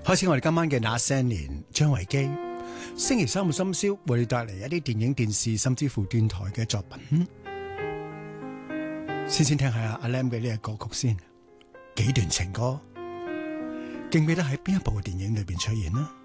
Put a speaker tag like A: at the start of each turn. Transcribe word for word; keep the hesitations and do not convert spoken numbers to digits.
A: 開始我哋今晚嘅那些年，張維基。星期三嘅深宵為你帶嚟一啲電影、電視甚至乎電台嘅作品。先先聽下阿 Lam 嘅呢個歌曲先，幾段情歌，記唔記得喺邊一部嘅電影裏邊出現呢？